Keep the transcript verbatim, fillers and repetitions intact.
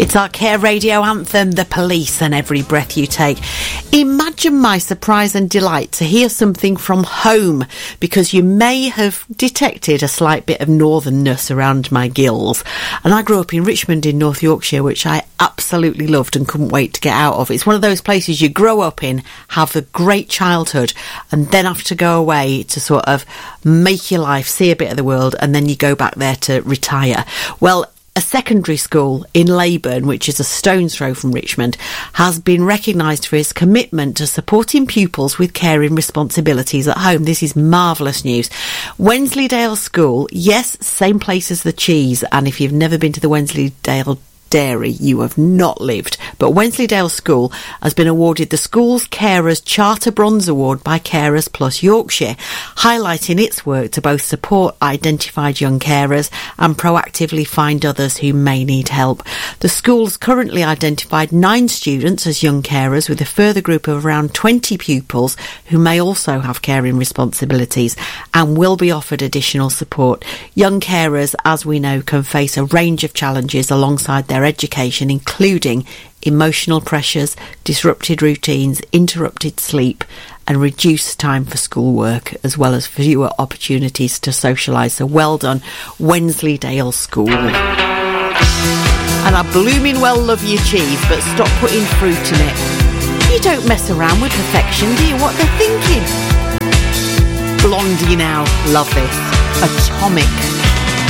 It's our Care Radio anthem, The Police and Every Breath You Take. Imagine my surprise and delight to hear something from home, because you may have detected a slight bit of northernness around my gills. And I grew up in Richmond in North Yorkshire, which I absolutely loved and couldn't wait to get out of. It's one of those places you grow up in, have a great childhood, and then have to go away to sort of make your life, see a bit of the world, and then you go back there to retire. Well, a secondary school in Leyburn, which is a stone's throw from Richmond, has been recognised for its commitment to supporting pupils with caring responsibilities at home. This is marvellous news. Wensleydale School, yes, same place as the cheese, and if you've never been to the Wensleydale Dairy, you have not lived. But Wensleydale School has been awarded the School's Carers Charter Bronze Award by Carers Plus Yorkshire, highlighting its work to both support identified young carers and proactively find others who may need help. The school's currently identified nine students as young carers, with a further group of around twenty pupils who may also have caring responsibilities and will be offered additional support. Young carers, as we know, can face a range of challenges alongside their education, including emotional pressures, disrupted routines, interrupted sleep and reduced time for schoolwork, as well as fewer opportunities to socialise. So well done, Wensleydale School. And I blooming well love your cheese, but stop putting fruit in it. You don't mess around with perfection, do you? What they're thinking. Blondie now, love this. Atomic.